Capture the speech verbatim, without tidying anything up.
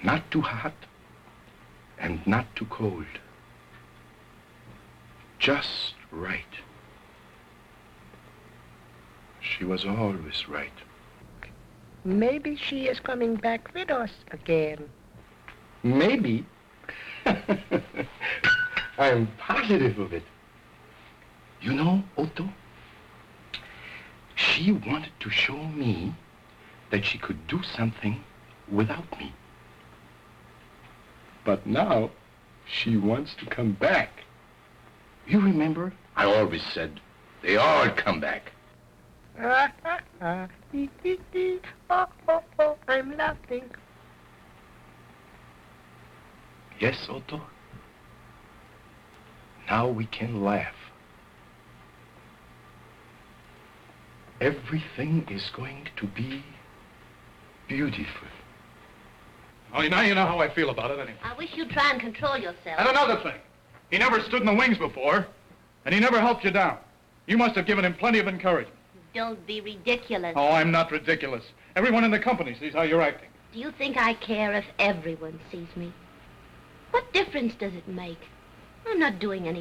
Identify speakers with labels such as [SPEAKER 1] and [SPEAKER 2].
[SPEAKER 1] Not too hot and not too cold. Just right. She was always right.
[SPEAKER 2] Maybe she is coming back with us again.
[SPEAKER 1] Maybe. I am positive of it. You know, Otto, she wanted to show me that she could do something without me. But now, she wants to come back. You remember? I always said, they all come back.
[SPEAKER 2] Ah, ah, ah, hee, hee, hee. Oh, oh, oh, I'm laughing.
[SPEAKER 1] Yes, Otto? Now we can laugh. Everything is going to be beautiful.
[SPEAKER 3] Oh, now you know how I feel about it, anyway.
[SPEAKER 4] I wish you'd try and control yourself.
[SPEAKER 3] And another thing. He never stood in the wings before, and he never helped you down. You must have given him plenty of encouragement.
[SPEAKER 4] Don't be ridiculous.
[SPEAKER 3] Oh, I'm not ridiculous. Everyone in the company sees how you're acting.
[SPEAKER 4] Do you think I care if everyone sees me? What difference does it make? I'm not doing anything.